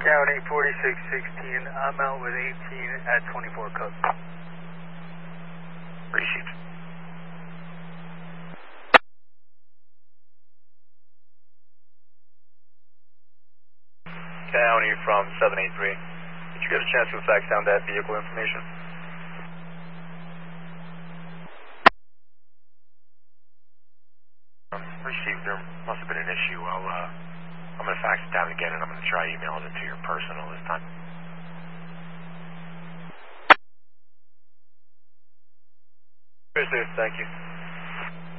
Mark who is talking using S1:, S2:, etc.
S1: County 4616, I'm out with 18 at 24 code.
S2: Received.
S3: County from 783. Did you get a chance to fax down that vehicle information?
S2: Received. There must have been an issue. I'm going to fax it down again, and I'm going to try emailing it to your personal this time.
S3: Appreciate it. Thank you.